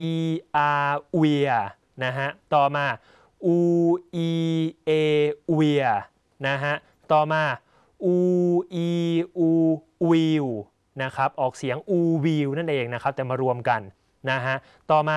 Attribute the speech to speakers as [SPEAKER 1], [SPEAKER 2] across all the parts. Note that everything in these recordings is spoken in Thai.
[SPEAKER 1] e r เวียนะฮะต่อมา u e a เวียนะฮะต่อมา u e u วิวนะครับออกเสียง u วิวนั่นเองนะครับแต่มารวมกันนะฮะต่อมา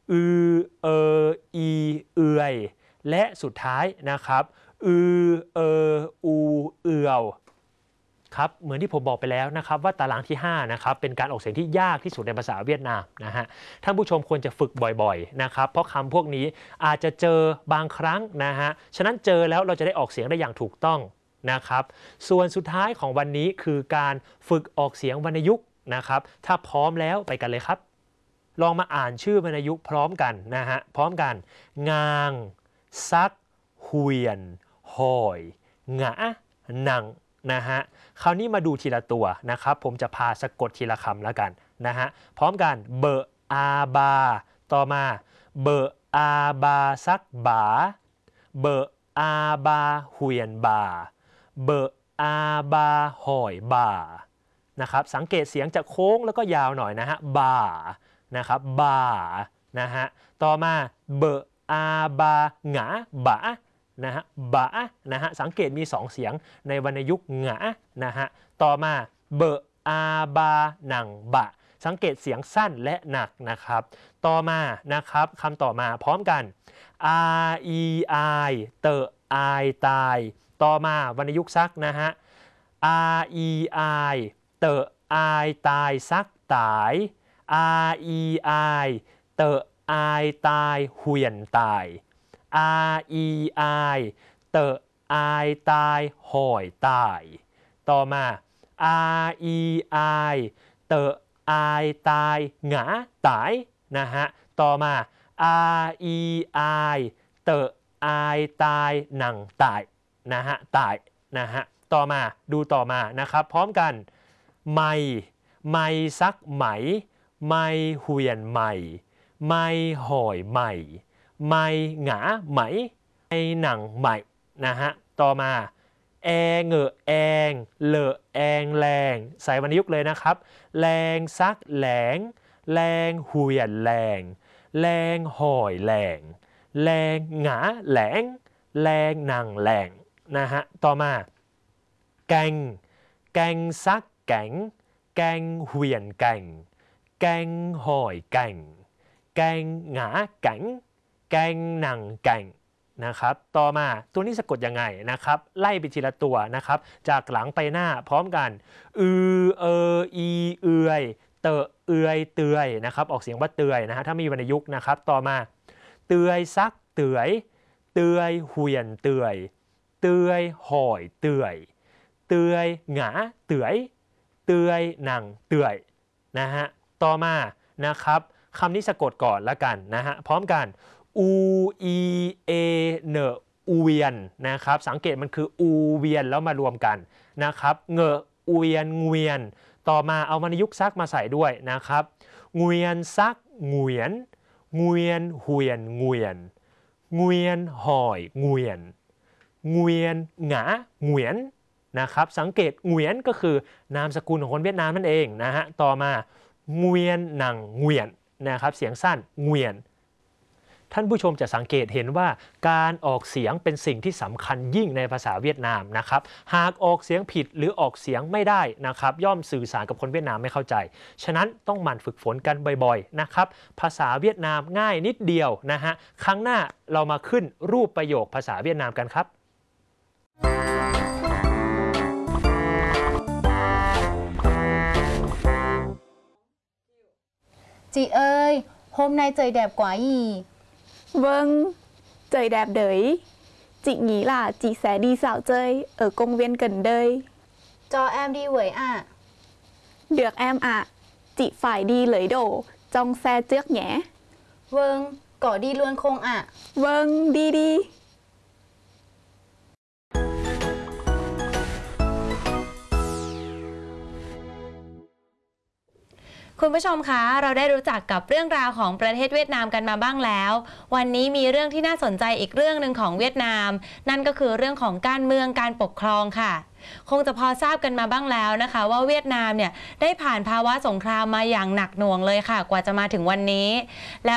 [SPEAKER 1] อีเอือยและสุดท้ายนะครับอูเอือครับเหมือนที่ผมบอกไปแล้วนะครับว่าตารางที่5นะครับเป็นการออกเสียงที่ยากที่สุดในภาษาเวียดนามนะฮะท่านผู้ชมควรจะฝึกบ่อยๆนะครับเพราะคำพวกนี้อาจจะเจอบางครั้งนะฮะฉะนั้นเจอแล้วเราจะได้ออกเสียงได้อย่างถูกต้องนะครับส่วนสุดท้ายของวันนี้คือการฝึกออกเสียงวรรณยุกต์นะครับถ้าพร้อมแล้วไปกันเลยครับลองมาอ่านชื่อวรรณยุกต์พร้อมกันนะฮะพร้อมกันงางซักเฮวียนหอยหงะหนังนะฮะคราวนี้มาดูทีละตัวนะครับผมจะพาสะกดทีละคำแล้วกันนะฮะพร้อมกันเบออาบาต่อมาเบออาบาซักบาเบออาบาเฮวียนบาเบออาบาหอยบานะครับสังเกตเสียงจะโค้งแล้วก็ยาวหน่อยนะฮะบานะครับบานะฮะต่อมาเบออาบาหงะบะนะฮะบะนะฮะสังเกตมี2เสียงในวรรณยุกต์หงะนะฮะต่อมาเบออาบาหนังบะสังเกตเสียงสั้นและหนักนะครับต่อมานะครับคำต่อมาพร้อมกันไอเตอไอตายต่อมาวรรณยุกต์ซักนะฮะไอเตอไอตายซักตายไอเตอไอตายเฮวียนตายไอเตอไอตายหอยตายต่อมาไอเตอไอตายหงะตายนะฮะต่อมาไอเตอไอตายหนังตายนะฮะตายนะฮะต่อมาดูต่อมานะครับพร้อมกันไม่ซักไหมไม่เฮวียนไหมไม่หอยไหมไม่หงาไหมไม่หนังไหมนะฮะต่อมาเหงอแองเลอแองแรงใส่วรรณยุกต์เลยนะครับแรงซักแหลงแรงเฮวียนแรงแรงหอยแรงแรงหงาแหลงแรงหนังแรงนะฮะต่อมาแกงซักแกงเฮวียนแกงหอยแกงหงาแกงหนังแกงนะครับต่อมาตัวนี้สะกดยังไงนะครับไล่ไปทีละตัวนะครับจากหลังไปหน้าพร้อมกันอีเอือยเตอเอือยเตือยนะครับออกเสียงว่าเตือยนะฮะถ้ามีวรรณยุกต์นะครับต่อมาเตือยซักเตือยเฮวียนเตือยหอยเตือยหงาเตือยหนังเตือยนะฮะต่อมานะครับคำนี้สะกดก่อนละกันนะฮะพร้อมกันอูเอเนอูเวียนนะครับสังเกตมันคืออูเวียนแล้วมารวมกันนะครับเงอูเวียนเงวียนต่อมาเอาวรรณยุกต์ซักมาใส่ด้วยนะครับเงวียนซักเงวียนเฮวียนเงวียนหอยเงวียนหงาเงวียนนะครับสังเกตเงวียนก็คือนามสกุลของคนเวียดนามนั่นเองนะฮะต่อมาเงวียนหนังเงวียนนะครับเสียงสั้นเงวียนท่านผู้ชมจะสังเกตเห็นว่าการออกเสียงเป็นสิ่งที่สำคัญยิ่งในภาษาเวียดนามนะครับหากออกเสียงผิดหรือออกเสียงไม่ได้นะครับย่อมสื่อสารกับคนเวียดนามไม่เข้าใจฉะนั้นต้องหมั่นฝึกฝนกันบ่อยๆนะครับภาษาเวียดนามง่ายนิดเดียวนะฮะครั้งหน้าเรามาขึ้นรูปประโยคภาษาเวียดนามกันครับ
[SPEAKER 2] Chị ơi, hôm nay trời đẹp quá nhỉ?
[SPEAKER 3] Vâng, trời đẹp đấy. Chị nghĩ là chị sẽ đi dạo chơi ở công viên gần đây.
[SPEAKER 2] Cho em đi với ạ.
[SPEAKER 3] Được em ạ. Chị phải đi lấy đồ trong xe trước nhé.
[SPEAKER 2] Vâng, có đi luôn không ạ?
[SPEAKER 3] Vâng, đi.
[SPEAKER 4] คุณผู้ชมคะเราได้รู้จักกับเรื่องราวของประเทศเวียดนามกันมาบ้างแล้ววันนี้มีเรื่องที่น่าสนใจอีกเรื่องหนึ่งของเวียดนามนั่นก็คือเรื่องของการเมืองการปกครองค่ะคงจะพอทราบกันมาบ้างแล้วนะคะว่าเวียดนามเนี่ยได้ผ่านภาวะสงครามมาอย่างหนักหน่วงเลยค่ะกว่าจะมาถึงวันนี้และ